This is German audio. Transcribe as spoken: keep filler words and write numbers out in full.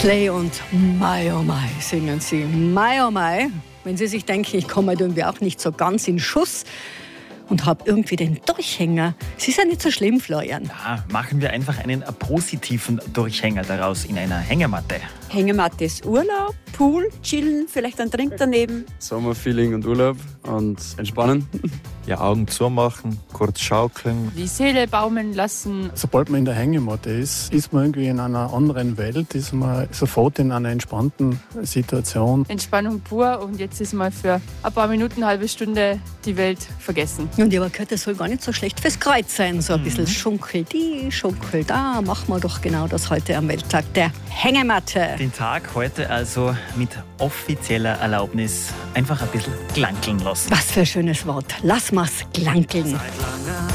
Slay und My Oh My singen sie. My Oh My. Wenn Sie sich denken, ich komme halt irgendwie auch nicht so ganz in Schuss und habe irgendwie den Durchhänger. Es ist ja nicht so schlimm, Florian. Ja, machen wir einfach einen positiven Durchhänger daraus in einer Hängematte. Hängematte ist Urlaub, Pool, chillen, vielleicht ein Drink daneben. Sommerfeeling und Urlaub und entspannen. Ja, Augen zumachen, kurz schaukeln. Die Seele baumeln lassen. Sobald man in der Hängematte ist, ist man irgendwie in einer anderen Welt, ist man sofort in einer entspannten Situation. Entspannung pur und jetzt ist mal für ein paar Minuten, eine halbe Stunde die Welt vergessen. Und ich habe gehört, das soll gar nicht so schlecht fürs Kreuz sein. So ein bisschen Schunkel die, Schunkel da. Machen wir doch genau das heute am Welttag der Hängematte. Den Tag heute also mit offizieller Erlaubnis einfach ein bisschen glankeln lassen. Was für ein schönes Wort. Lass mal's glankeln.